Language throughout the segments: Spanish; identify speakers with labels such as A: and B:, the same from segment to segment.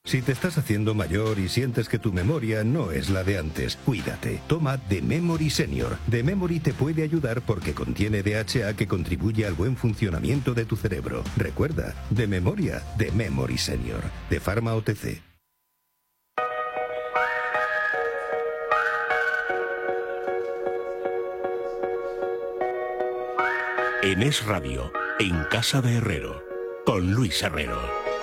A: Si te estás haciendo mayor y sientes que tu memoria no es la de antes, cuídate. Toma The Memory Senior. The Memory te puede ayudar porque contiene DHA que contribuye al buen funcionamiento de tu cerebro. Recuerda, de memoria, The Memory Senior. De Pharma OTC.
B: En Es Radio, en Casa de Herrero, con Luis Herrero.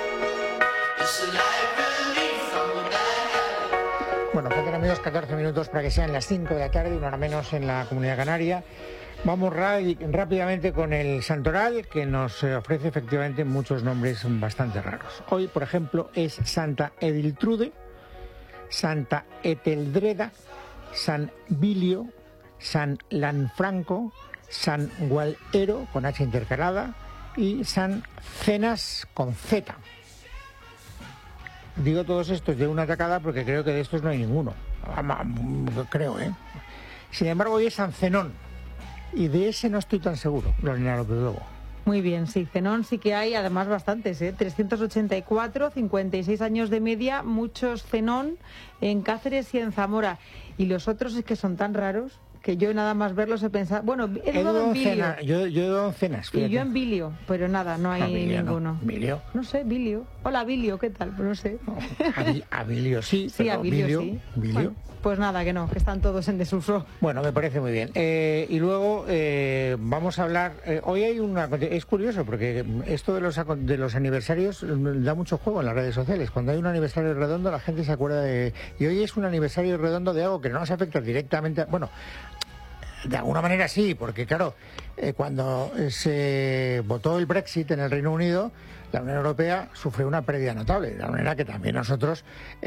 C: Bueno, faltan, amigos, 14 minutos para que sean las 5 de la tarde, una hora menos en la Comunidad Canaria. Vamos rápidamente con el santoral, que nos ofrece efectivamente muchos nombres bastante raros. Hoy, por ejemplo, es Santa Ediltrude, Santa Eteldreda, San Bilio, San Lanfranco, San Gualero, con H intercalada, y San Cenas, con Z. Digo todos estos de una tacada porque creo que de estos no hay ninguno. Creo, ¿eh? Sin embargo, hoy es San Zenón. Y de ese no estoy tan seguro, Lorena López Lobo.
D: Muy bien, sí, Zenón sí que hay, además bastantes, 384, 56 años de media, muchos Zenón en Cáceres y en Zamora. Y los otros es que son tan raros que yo nada más verlos he pensado... Bueno, he dudado en Bilio.
C: Yo he dudado en Cenas, fíjate.
D: Y yo en Bilio, pero nada, no hay ninguno.
C: No. ¿Bilio?
D: No sé, Bilio. Hola, Bilio, ¿qué tal? Pues no sé.
C: No, a Bilio sí,
D: sí, a Bilio sí.
C: ¿Bilio?
D: Bueno, pues nada, que no, que están todos en desuso.
C: Bueno, me parece muy bien. Y luego vamos a hablar... hoy hay una... Es curioso porque esto de los aniversarios da mucho juego en las redes sociales. Cuando hay un aniversario redondo la gente se acuerda de... Y hoy es un aniversario redondo de algo que no nos afecta directamente... Bueno, de alguna manera sí, porque claro, cuando se votó el Brexit en el Reino Unido, la Unión Europea sufrió una pérdida notable, de la manera que también nosotros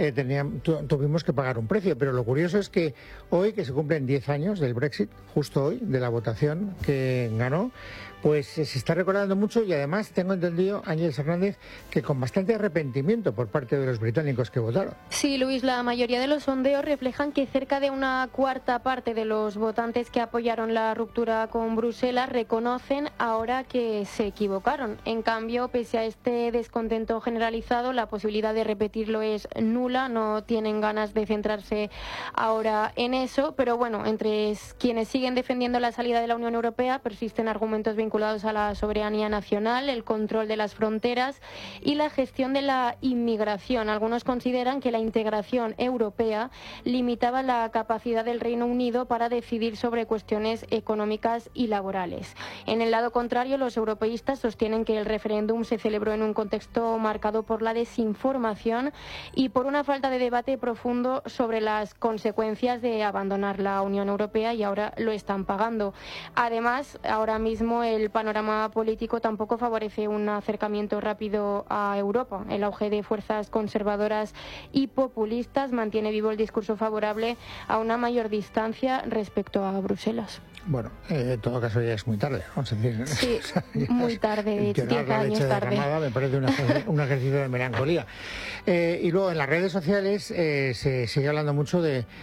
C: tuvimos que pagar un precio. Pero lo curioso es que hoy, que se cumplen 10 años del Brexit, justo hoy, de la votación que ganó, pues se está recordando mucho y además tengo entendido, Ángeles Hernández, que con bastante arrepentimiento por parte de los británicos que votaron.
E: Sí, Luis, la mayoría de los sondeos reflejan que cerca de una cuarta parte de los votantes que apoyaron la ruptura con Bruselas reconocen ahora que se equivocaron. En cambio, pese a este descontento generalizado, la posibilidad de repetirlo es nula, no tienen ganas de centrarse ahora en eso, pero bueno, entre quienes siguen defendiendo la salida de la Unión Europea persisten argumentos vinculados a la soberanía nacional, el control de las fronteras y la gestión de la inmigración. Algunos consideran que la integración europea limitaba la capacidad del Reino Unido para decidir sobre cuestiones económicas y laborales. En el lado contrario, los europeístas sostienen que el referéndum se celebró en un contexto marcado por la desinformación y por una falta de debate profundo sobre las consecuencias de abandonar la Unión Europea, y ahora lo están pagando. Además, ahora mismo el panorama político tampoco favorece un acercamiento rápido a Europa. El auge de fuerzas conservadoras y populistas mantiene vivo el discurso favorable a una mayor distancia respecto a Bruselas.
C: Bueno, en todo caso ya es muy tarde, vamos a decir.
E: Sí, muy tarde, 10 años tarde.
C: Me parece un ejercicio de melancolía. Y luego en las redes sociales se sigue hablando mucho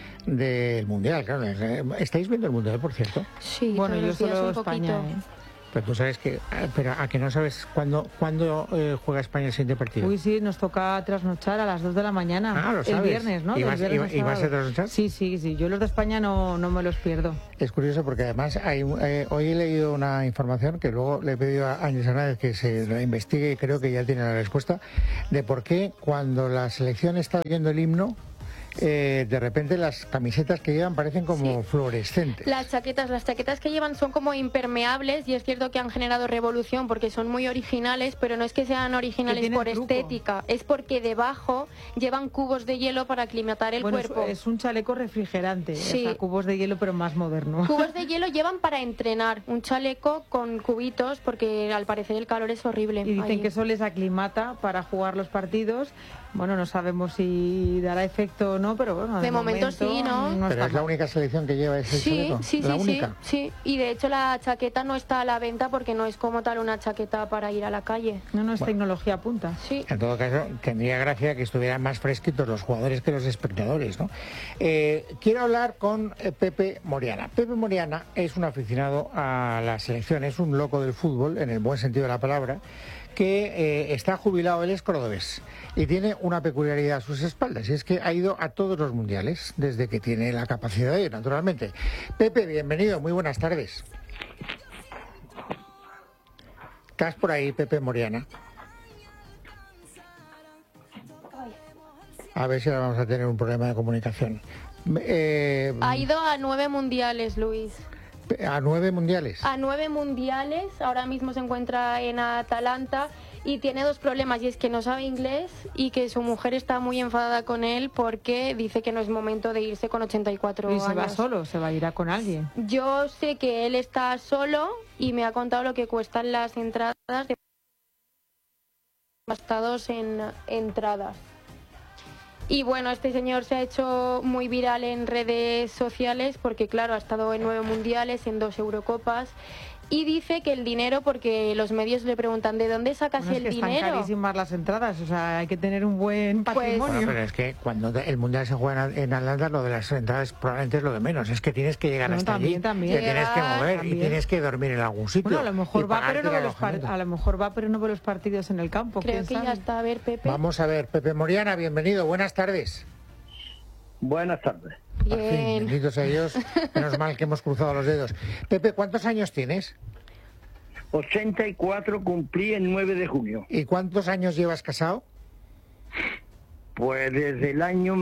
C: del Mundial, claro. ¿Estáis viendo el Mundial, por cierto?
E: Sí,
D: bueno, yo solo España.
C: Pero tú sabes que... Pero a que no sabes cuándo juega España el siguiente partido.
D: Uy, sí, nos toca trasnochar a las 2 de la mañana.
C: Ah, lo sabes.
D: El viernes, ¿no?
C: ¿Y vas a trasnochar?
D: Sí. Yo los de España no me los pierdo.
C: Es curioso porque además hoy he leído una información que luego le he pedido a Ángeles Hernández que se lo investigue y creo que ya tiene la respuesta de por qué cuando la selección está oyendo el himno de repente las camisetas que llevan parecen como fluorescentes.
E: Las chaquetas que llevan son como impermeables y es cierto que han generado revolución porque son muy originales, pero no es que sean originales por estética, es porque debajo llevan cubos de hielo para aclimatar el cuerpo.
D: Es un chaleco refrigerante,
E: sí.
D: O sea, cubos de hielo pero más moderno.
E: Cubos de hielo llevan para entrenar, un chaleco con cubitos porque al parecer el calor es horrible.
D: Y dicen que eso les aclimata para jugar los partidos. Bueno, no sabemos si dará efecto o no, pero bueno,
E: de momento sí, ¿no?
C: Pero es la única selección que lleva ese chaleco.
E: Sí. Y de hecho la chaqueta no está a la venta porque no es como tal una chaqueta para ir a la calle.
D: No es tecnología punta.
E: Sí.
C: En todo caso, tendría gracia que estuvieran más fresquitos los jugadores que los espectadores, ¿no? Quiero hablar con Pepe Moriana. Pepe Moriana es un aficionado a la selección, es un loco del fútbol, en el buen sentido de la palabra, que está jubilado, él es cordobés y tiene una peculiaridad a sus espaldas, y es que ha ido a todos los mundiales desde que tiene la capacidad de ir, naturalmente. Pepe, bienvenido, muy buenas tardes. ¿Estás por ahí, Pepe Moriana? A ver si ahora vamos a tener un problema de comunicación.
E: Ha ido a 9 mundiales, Luis.
C: ¿A 9 mundiales?
E: A 9 mundiales, ahora mismo se encuentra en Atalanta y tiene 2 problemas, y es que no sabe inglés y que su mujer está muy enfadada con él porque dice que no es momento de irse con 84 años.
D: ¿Y se va solo? ¿Se va a ir con alguien?
E: Yo sé que él está solo y me ha contado lo que cuestan las entradas de gastados en entradas. Y bueno, este señor se ha hecho muy viral en redes sociales porque, claro, ha estado en 9 mundiales, en 2 Eurocopas, y dice que el dinero, porque los medios le preguntan ¿de dónde sacas el dinero?
D: Están carísimas las entradas, o sea, hay que tener un buen patrimonio.
C: Bueno, pero es que cuando el mundial se juega en Atlanta, lo de las entradas probablemente es lo de menos. Es que tienes que llegar hasta allí, te tienes que mover y tienes que dormir en algún sitio.
D: Bueno, a lo mejor va, pero no ve los partidos en el campo.
E: Creo que ya está. A ver, Pepe.
C: Vamos a ver, Pepe Moriana, bienvenido, buenas tardes.
F: Buenas tardes.
E: Bien.
C: Por fin, benditos a Dios, menos mal que hemos cruzado los dedos. Pepe, ¿cuántos años tienes?
F: 84, cumplí el 9 de junio.
C: ¿Y cuántos años llevas casado?
F: Pues desde el año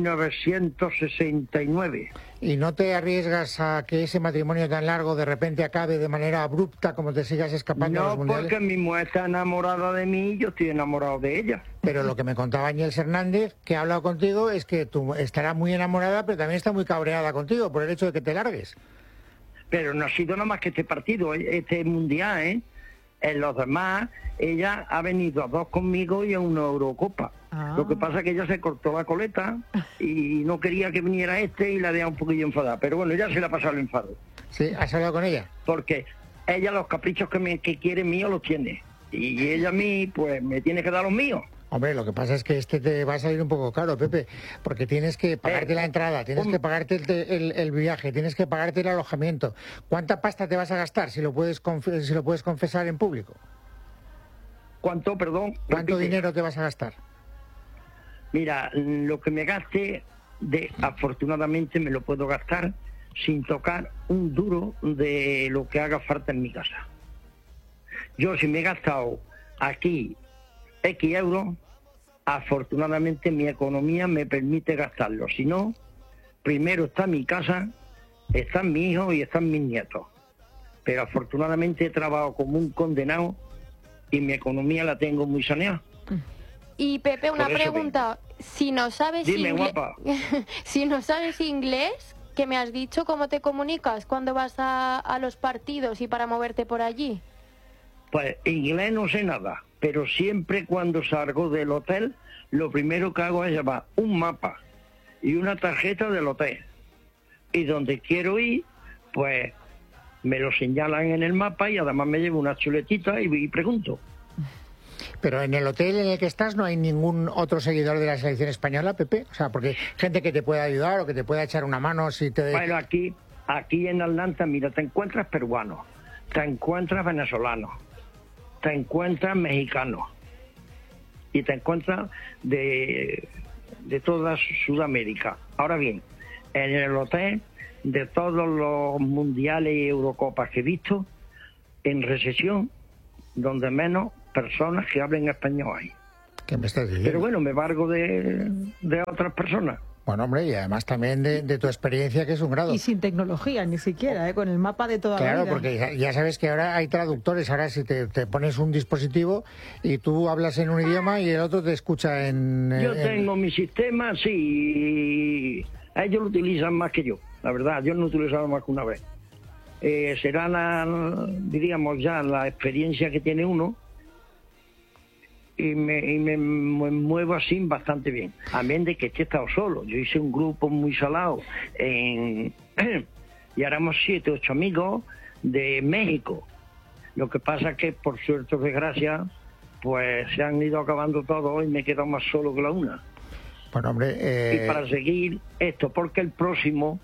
F: 1969.
C: ¿Y no te arriesgas a que ese matrimonio tan largo de repente acabe de manera abrupta, como te sigas escapando a los mundiales?
F: No, porque mi mujer está enamorada de mí y yo estoy enamorado de ella.
C: Pero lo que me contaba Áñez Hernández, que ha hablado contigo, es que tú estarás muy enamorada, pero también está muy cabreada contigo por el hecho de que te largues.
F: Pero no ha sido nada más que este partido, este mundial, ¿eh? En los demás, ella ha venido a 2 conmigo y a una Eurocopa. Lo que pasa es que ella se cortó la coleta y no quería que viniera y la dejaba un poquillo enfadada. Pero bueno, ya se le ha pasado el enfado.
C: ¿Sí? ¿Has hablado con ella?
F: Porque ella los caprichos que quiere míos los tiene. Y ella a mí, pues me tiene que dar los míos.
C: Hombre, lo que pasa es que te va a salir un poco caro, Pepe, porque tienes que pagarte la entrada, tienes que pagarte el viaje, tienes que pagarte el alojamiento. ¿Cuánta pasta te vas a gastar, si lo puedes confesar en público?
F: ¿Cuánto, perdón?
C: ¿Cuánto dinero te vas a gastar?
F: Mira, lo que me gaste, afortunadamente me lo puedo gastar sin tocar un duro de lo que haga falta en mi casa. Yo, si me he gastado aquí X euros, afortunadamente mi economía me permite gastarlo. Si no, primero está mi casa, están mis hijos y están mis nietos. Pero afortunadamente he trabajado como un condenado y mi economía la tengo muy saneada.
E: Y Pepe, una pregunta. Si no sabes si no sabes inglés, que me has dicho, ¿cómo te comunicas cuando vas a los partidos y para moverte por allí?
F: Pues inglés no sé nada, pero siempre cuando salgo del hotel, lo primero que hago es llevar un mapa y una tarjeta del hotel. Y donde quiero ir, pues me lo señalan en el mapa y además me llevo una chuletita y pregunto.
C: Pero en el hotel en el que estás no hay ningún otro seguidor de la selección española, Pepe. O sea, porque gente que te pueda ayudar o que te pueda echar una mano si te...
F: Bueno, aquí en Atlanta, mira, te encuentras peruanos, te encuentras venezolanos, te encuentras mexicanos y te encuentras de toda Sudamérica. Ahora bien, en el hotel, de todos los mundiales y Eurocopas que he visto, en recepción, donde menos personas que hablen español hay.
C: ¿Qué me estás diciendo?
F: Pero bueno, me valgo de otras personas.
C: Bueno, hombre, y además también de tu experiencia, que es un grado.
D: Y sin tecnología, ni siquiera, con el mapa de toda la vida.
C: Claro, porque ya sabes que ahora hay traductores. Ahora si te pones un dispositivo y tú hablas en un idioma y el otro te escucha en...
F: Yo tengo mi sistema, sí, ellos lo utilizan más que yo. La verdad, yo no lo he utilizado más que una vez. Será diríamos ya, la experiencia que tiene uno, y me muevo así bastante bien. Amén de que he estado solo. Yo hice un grupo muy salado y ahora éramos 7 o 8 amigos de México. Lo que pasa es que por suerte o desgracia pues se han ido acabando todos y me he quedado más solo que la una.
C: Bueno, hombre,
F: y para seguir esto, porque el próxima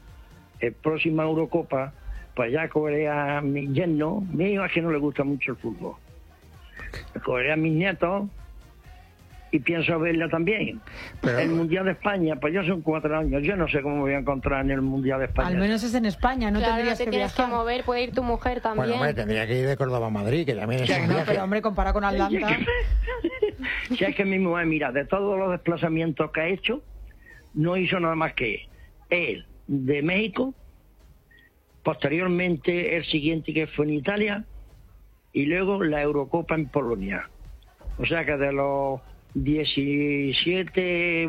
F: Eurocopa, pues ya cobré a mi yerno. Mi hijo es que no le gusta mucho el fútbol, cogeré a mis nietos y pienso verla también.
C: Pero...
F: el Mundial de España, pues ya son 4 años, yo no sé cómo me voy a encontrar en el Mundial de España.
D: Al menos es en España, no
E: Claro,
D: tendrías
E: te
D: que
E: tienes
D: viajar.
E: que mover, puede ir tu mujer también.
C: Bueno, hombre, tendría que ir de Córdoba a Madrid, que también es un
D: No,
C: viaje.
D: pero hombre, comparado con Atlanta...
F: Si es que mi mujer, mira, de todos los desplazamientos que ha hecho, no hizo nada más que él de México, posteriormente el siguiente que fue en Italia, y luego la Eurocopa en Polonia. O sea que de los 17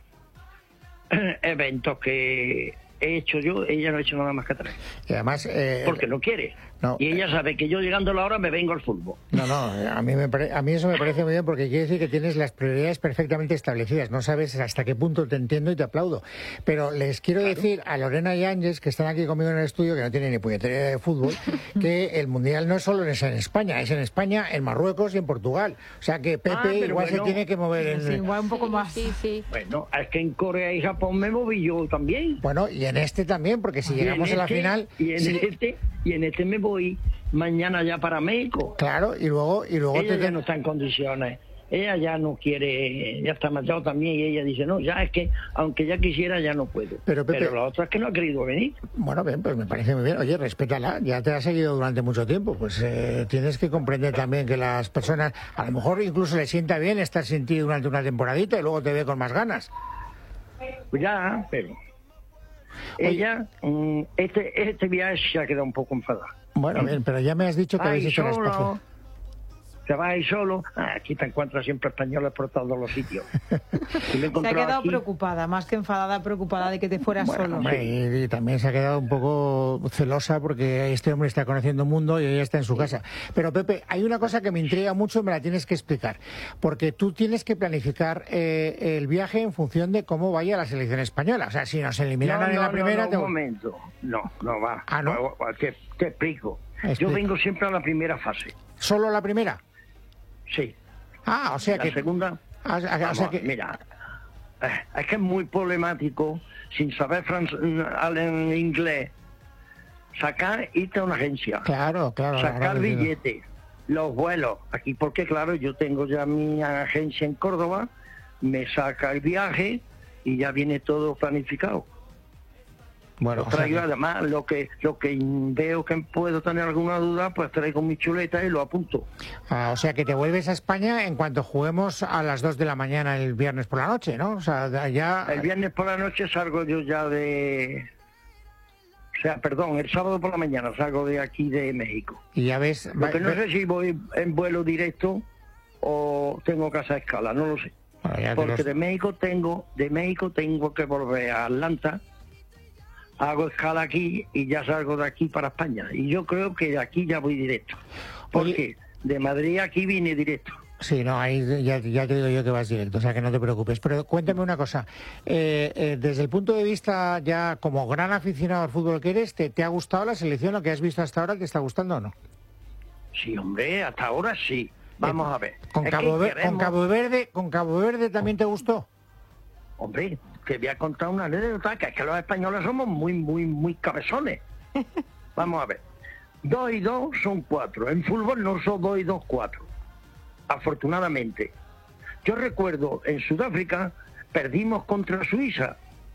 F: eventos que he hecho yo, ella no ha hecho nada más que 3.
C: Y además...
F: porque no quiere.
C: No,
F: y ella sabe que yo llegando a la hora me vengo al fútbol.
C: No, a mí eso me parece muy bien, porque quiere decir que tienes las prioridades perfectamente establecidas. No sabes hasta qué punto te entiendo y te aplaudo. Pero les quiero decir a Lorena y Ángeles, que están aquí conmigo en el estudio, que no tienen ni puñetera de fútbol, que el Mundial no es solo en España, es en España, en Marruecos y en Portugal. O sea que Pepe igual se tiene que mover en...
D: Sí, igual un poco más.
E: Sí.
F: Bueno, es que en Corea y Japón me moví yo también.
C: Bueno, y en este también, porque si llegamos a la final...
F: Y en este me voy mañana ya para México.
C: Claro, y luego
F: ella ya no está en condiciones. Ella ya no quiere, ya está marchado también, y ella dice, no, ya es que, aunque ya quisiera, ya no puedo.
C: Pero, Pepe,
F: la otra es que no ha querido venir.
C: Bueno, bien, pues me parece muy bien. Oye, respétala, ya te ha seguido durante mucho tiempo. Pues tienes que comprender también que las personas, a lo mejor incluso le sienta bien estar sin ti durante una temporadita y luego te ve con más ganas.
F: Pues ya, pero... ella, este viaje se ha quedado un poco enfadada.
C: Bueno, bien, pero ya me has dicho que habéis hecho un espacio.
F: Se va ahí solo. Aquí te encuentras siempre españoles por todos los sitios.
D: Se ha quedado preocupada, más que enfadada, preocupada de que te fueras solo.
C: Hombre, y también se ha quedado un poco celosa porque este hombre está conociendo un mundo y ella está en su casa. Pero Pepe, hay una cosa que me intriga mucho y me la tienes que explicar. Porque tú tienes que planificar el viaje en función de cómo vaya la selección española. O sea, si nos eliminaran en la primera...
F: un momento. No va.
C: ¿No?
F: Te explico. Yo vengo siempre a la primera fase.
C: ¿Solo a la primera?
F: Sí.
C: O sea
F: la
C: que...
F: segunda...
C: o sea que...
F: Mira, es que es muy problemático, sin saber inglés, irte a una agencia.
C: Claro.
F: Sacar billetes, los vuelos. Aquí, porque claro, yo tengo ya mi agencia en Córdoba, me saca el viaje y ya viene todo planificado.
C: Bueno,
F: traigo, además, lo que veo que puedo tener alguna duda, pues traigo mi chuleta y lo apunto.
C: O sea que te vuelves a España en cuanto juguemos a las 2 de la mañana el viernes por la noche, ¿no? O sea, ya...
F: El viernes por la noche salgo yo ya de... O sea, perdón, el sábado por la mañana salgo de aquí de México.
C: Y ya ves...
F: Porque no sé si voy en vuelo directo o tengo que hacer escala, no lo sé.
C: Bueno,
F: porque de México tengo que volver a Atlanta. Hago escala aquí y ya salgo de aquí para España. Y yo creo que de aquí ya voy directo. Porque de Madrid aquí vine directo.
C: Sí, no, ahí ya te digo yo que vas directo, o sea que no te preocupes. Pero cuéntame una cosa. Desde el punto de vista ya como gran aficionado al fútbol que eres, ¿te ha gustado la selección? ¿Lo que has visto hasta ahora te está gustando o no?
F: Sí, hombre, hasta ahora sí. Vamos a ver.
C: ¿Con Cabo Verde también te gustó?
F: Hombre, te voy a contar una anécdota, que es que los españoles somos muy cabezones. Vamos a ver. 2 y 2 son 4. En fútbol no son 2 y 2, 4. Afortunadamente. Yo recuerdo, en Sudáfrica, perdimos contra Suiza.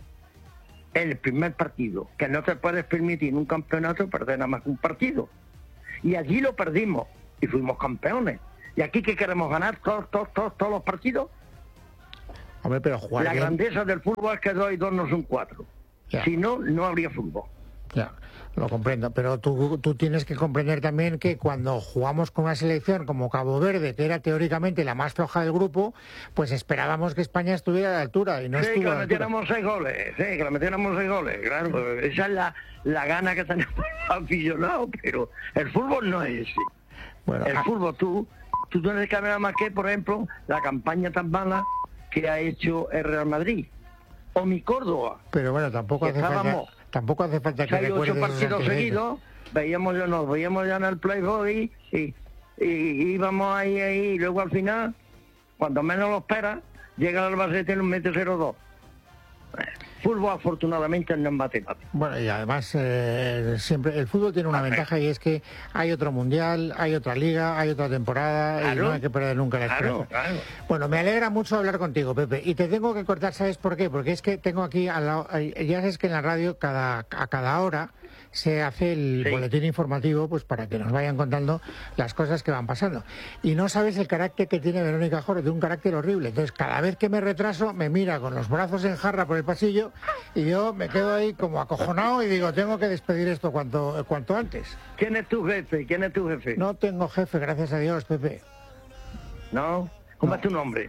F: El primer partido. Que no te puedes permitir en un campeonato perder nada más que un partido. Y allí lo perdimos. Y fuimos campeones. ¿Y aquí qué queremos ganar? ¿Todos los partidos?
C: Hombre, pero jugar
F: la
C: bien...
F: grandeza del fútbol es que 2 y 2 no son 4. Si no, no habría fútbol.
C: Ya, lo comprendo. Pero tú tienes que comprender también que cuando jugamos con una selección como Cabo Verde, que era teóricamente la más floja del grupo, pues esperábamos que España estuviera a la altura y no estuvo
F: que
C: a la altura.
F: Que le metiéramos 6 goles, claro. Esa es la gana que tenemos aficionados, pero el fútbol no es ese.
C: Bueno,
F: el fútbol, tú tienes que ver más que, por ejemplo, la campaña tan mala que ha hecho el Real Madrid o mi Córdoba.
C: Pero bueno, tampoco hace falta que recuerdes
F: 8 partidos seguidos, nos veíamos ya en el Playboy y íbamos ahí y luego al final, cuando menos lo esperas, llega el Albacete y nos mete 0-2. fútbol afortunadamente no embate nada.
C: Bueno, y además siempre el fútbol tiene una ventaja y es que hay otro mundial, hay otra liga, hay otra temporada,
F: claro,
C: y no hay que perder nunca la esperanza.
F: Claro.
C: Bueno, me alegra mucho hablar contigo, Pepe, y te tengo que cortar, ¿sabes por qué? Porque es que tengo aquí al lado, ya sabes que en la radio a cada hora se hace el boletín informativo, pues para que nos vayan contando las cosas que van pasando. Y no sabes el carácter que tiene Verónica Joro, de un carácter horrible. Entonces, cada vez que me retraso, me mira con los brazos en jarra por el pasillo y yo me quedo ahí como acojonado y digo, tengo que despedir esto cuanto antes.
F: ¿Quién es tu jefe?
C: No tengo jefe, gracias a Dios, Pepe.
F: ¿No? ¿Cómo es tu nombre?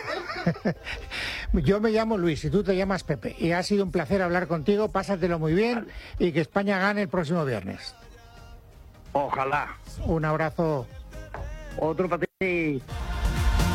C: Yo me llamo Luis y tú te llamas Pepe. Y ha sido un placer hablar contigo, pásatelo muy bien y que España gane el próximo viernes.
F: Ojalá.
C: Un abrazo.
F: Otro para ti.